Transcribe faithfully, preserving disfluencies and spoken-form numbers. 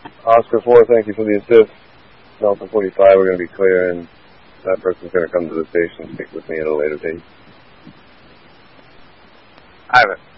Oscar four, thank you for the assist. Delta forty-five, we're going to be clear, and that person's going to come to the station and speak with me at a later date. Ivan.